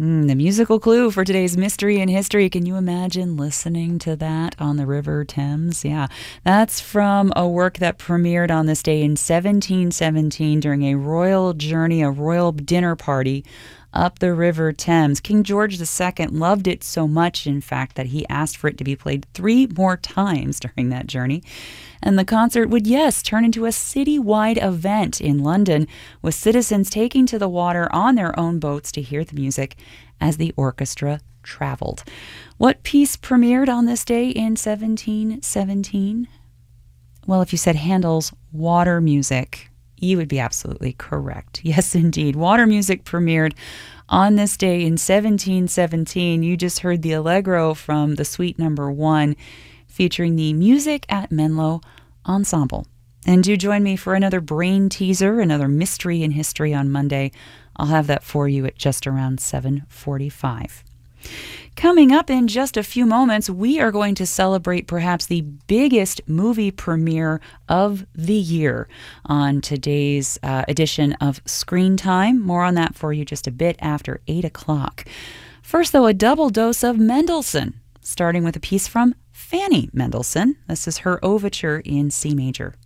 The musical clue for today's Mystery in History. Can you imagine listening to that on the River Thames? Yeah, that's from a work that premiered on this day in 1717 during a royal journey, a royal dinner party up the River Thames. King George II loved it so much, in fact, that he asked for it to be played 3 more times during that journey. And the concert would, yes, turn into a citywide event in London, with citizens taking to the water on their own boats to hear the music as the orchestra traveled. What piece premiered on this day in 1717? Well, if you said Handel's Water Music, you would be absolutely correct. Yes, indeed. Water Music premiered on this day in 1717. You just heard the Allegro from the Suite Number 1, featuring the Music at Menlo Ensemble. And do join me for another brain teaser, another Mystery in History on Monday. I'll have that for you at just around 7:45. Coming up in just a few moments, we are going to celebrate perhaps the biggest movie premiere of the year on today's edition of Screen Time. More on that for you just a bit after 8 o'clock. First, though, a double dose of Mendelssohn, starting with a piece from Fanny Mendelssohn. This is her overture in C major.